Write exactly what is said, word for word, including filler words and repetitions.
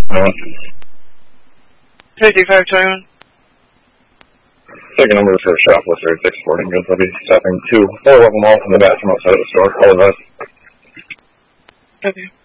Uh, fifty-five twenty-one. Taking number for shoplifter at six forty. Good, I'll be stopping two, four of them all from the bathroom outside of the store. All of us. Okay.